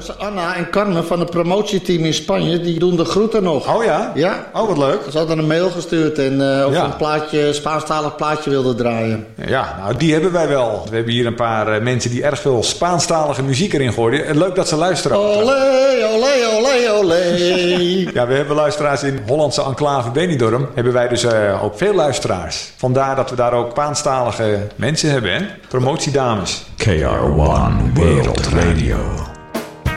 is Anna en Carmen van het promotieteam in Spanje. Die doen de groeten nog. Oh ja? Ja. Oh, wat leuk. Ze hadden een mail gestuurd en of een Spaanstalig plaatje wilden draaien. Ja, nou die hebben wij wel. We hebben hier een paar mensen die erg veel Spaanstalige muziek erin gooien. Leuk dat ze luisteren. Olé, olé, olé, olé. Ja, we hebben luisteraars in Hollandse enclave Benidorm. Hebben wij dus ook veel luisteraars. Vandaar dat we daar ook Spaanstalige mensen hebben, hè? Promotiedames. KR1 World Radio.